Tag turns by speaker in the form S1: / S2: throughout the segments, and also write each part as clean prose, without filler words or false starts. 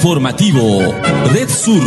S1: Informativo Red Sur.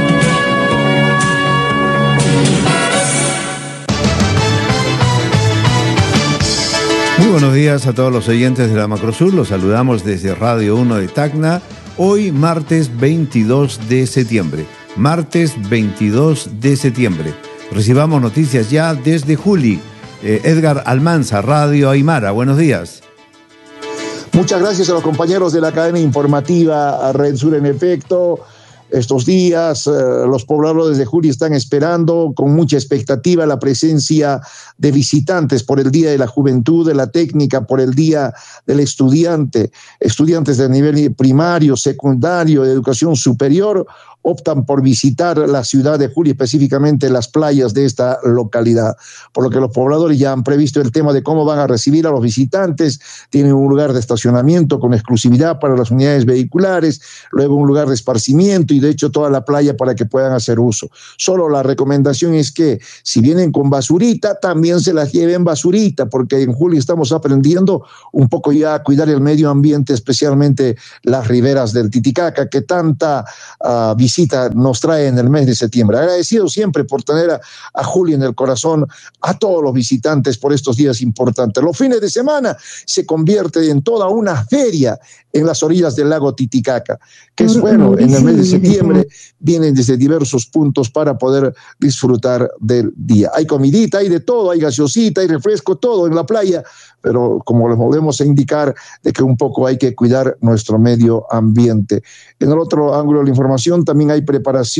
S2: Muy buenos días a todos los oyentes de la Macrosur. Los saludamos desde Radio 1 de Tacna. Hoy, martes 22 de septiembre. Martes 22 de septiembre. Recibamos noticias ya desde Juli. Edgar Almanza, Radio Aymara. Buenos días.
S3: Muchas gracias a los compañeros de la cadena informativa Red Sur. En efecto, estos días los pobladores de Juli están esperando con mucha expectativa la presencia de visitantes por el Día de la Juventud, de la Técnica, por el Día del Estudiante. Estudiantes de nivel primario, secundario, de educación superior optan por visitar la ciudad de Juli, específicamente las playas de esta localidad, por lo que los pobladores ya han previsto el tema de cómo van a recibir a los visitantes. Tienen un lugar de estacionamiento con exclusividad para las unidades vehiculares, luego un lugar de esparcimiento y de hecho toda la playa para que puedan hacer uso. Solo la recomendación es que si vienen con basurita, también se las lleven basurita, porque en Juli estamos aprendiendo un poco ya a cuidar el medio ambiente, especialmente las riberas del Titicaca, que tanta visita nos trae en el mes de septiembre. Agradecido siempre por tener a Juli en el corazón, a todos los visitantes por estos días importantes. Los fines de semana se convierte en toda una feria en las orillas del lago Titicaca, que es bueno, en el mes de septiembre vienen desde diversos puntos para poder disfrutar del día. Hay comidita, hay de todo, hay gaseosita, hay refresco, todo en la playa, pero como les volvemos a indicar de que un poco hay que cuidar nuestro medio ambiente. En el otro ángulo de la información también hay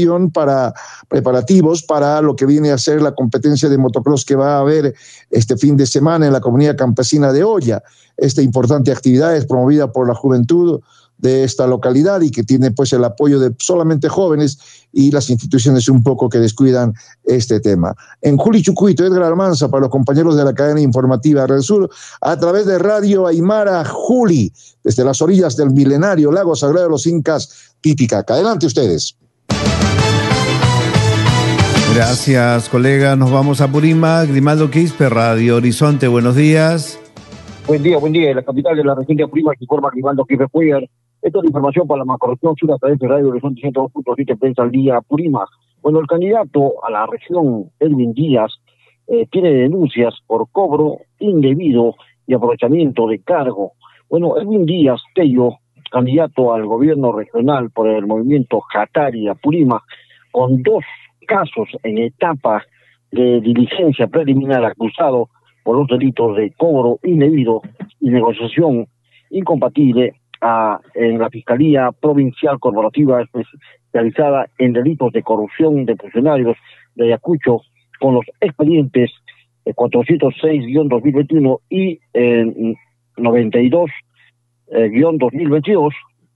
S3: preparativos para lo que viene a ser la competencia de motocross que va a haber este fin de semana en la comunidad campesina de Olla. Esta importante actividad es promovida por la juventud de esta localidad y que tiene pues el apoyo de solamente jóvenes y las instituciones un poco que descuidan este tema. En Juli Chucuito, Edgar Almanza, para los compañeros de la cadena informativa Red Sur, a través de Radio Aymara Juli, desde las orillas del milenario lago sagrado de los Incas, Titicaca. Adelante ustedes.
S2: Gracias, colega. Nos vamos a Purímac. Grimaldo Quispe, Radio Horizonte. Buenos días.
S4: Buen día. En la capital de la región de Purímac, informa Grimaldo Quispe Puyer. Esta es la información para la Macrorregión Sur a través de Radio Horizonte 102.7 Prensa al Día Purímac. Bueno, el candidato a la región, Edwin Díaz, tiene denuncias por cobro indebido y aprovechamiento de cargo. Bueno, Edwin Díaz Tello, candidato al gobierno regional por el movimiento Jatari a Purímac, con 2 casos en etapa de diligencia preliminar, acusado por los delitos de cobro indebido y negociación incompatible en la Fiscalía Provincial Corporativa especializada en delitos de corrupción de funcionarios de Ayacucho, con los expedientes 406-2021 y 92-2022.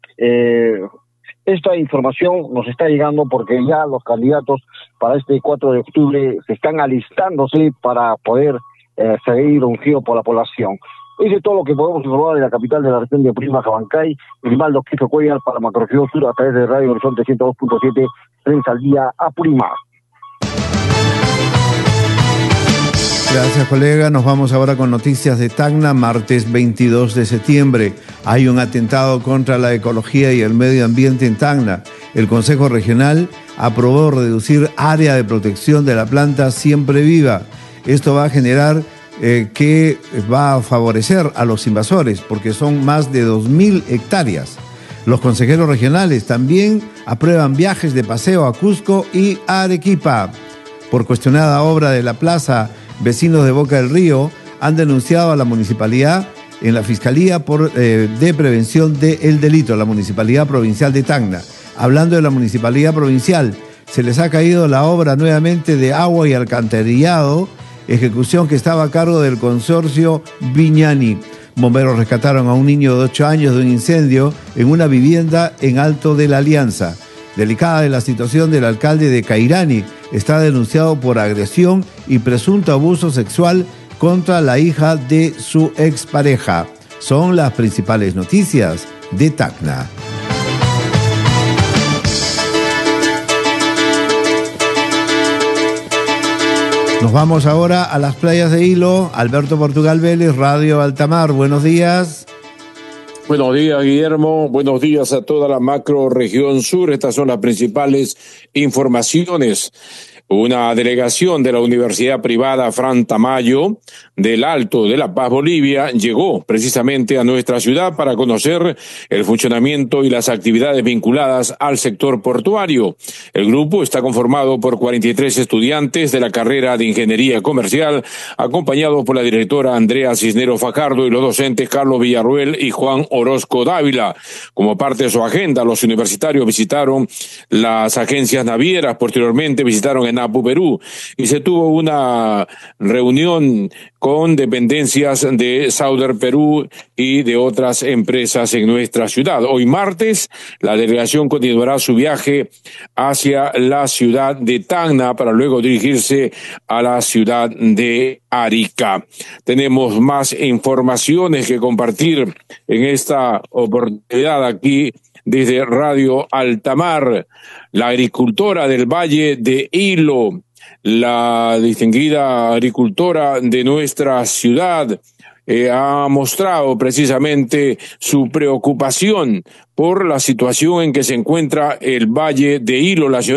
S4: Esta información nos está llegando porque ya los candidatos para este 4 de octubre se están alistándose para poder seguir ungido por la población. Eso es todo lo que podemos informar de la capital de la región de Purímac, Abancay. Grimaldo Quispe Cuellar para Macrorregión Sur a través de Radio Horizonte 102.7 Prensa al Día a Purímac.
S2: Gracias, colega. Nos vamos ahora con noticias de Tacna. Martes 22 de septiembre. Hay un atentado contra la ecología y el medio ambiente en Tacna. El Consejo Regional aprobó reducir área de protección de la planta Siempre Viva. Esto va a generar que va a favorecer a los invasores porque son más de 2.000 hectáreas. Los consejeros regionales también aprueban viajes de paseo a Cusco y a Arequipa. Por cuestionada obra de la plaza, vecinos de Boca del Río han denunciado a la municipalidad en la Fiscalía de Prevención del Delito, la Municipalidad Provincial de Tacna. Hablando de la Municipalidad Provincial, se les ha caído la obra nuevamente de agua y alcantarillado, ejecución que estaba a cargo del consorcio Viñani. Bomberos rescataron a un niño de 8 años de un incendio en una vivienda en Alto de la Alianza. Delicada es la situación del alcalde de Cairani. Está denunciado por agresión y presunto abuso sexual contra la hija de su expareja. Son las principales noticias de Tacna. Nos vamos ahora a las playas de Hilo. Alberto Portugal Vélez, Radio Altamar. Buenos días.
S5: Buenos días, Guillermo. Buenos días a toda la macro región sur. Estas son las principales informaciones. Una delegación de la Universidad Privada Fran Tamayo del Alto de La Paz, Bolivia, llegó precisamente a nuestra ciudad para conocer el funcionamiento y las actividades vinculadas al sector portuario. El grupo está conformado por 43 estudiantes de la carrera de Ingeniería Comercial, acompañados por la directora Andrea Cisneros Fajardo y los docentes Carlos Villarruel y Juan Orozco Dávila. Como parte de su agenda, los universitarios visitaron las agencias navieras, posteriormente visitaron ENAPU Perú y se tuvo una reunión con dependencias de Sauder Perú y de otras empresas en nuestra ciudad. Hoy martes, la delegación continuará su viaje hacia la ciudad de Tacna para luego dirigirse a la ciudad de Arica. Tenemos más informaciones que compartir en esta oportunidad aquí desde Radio Altamar. La agricultora del Valle de Hilo, la distinguida agricultora de nuestra ciudad, ha mostrado precisamente su preocupación por la situación en que se encuentra el Valle de Hilo, la ciudad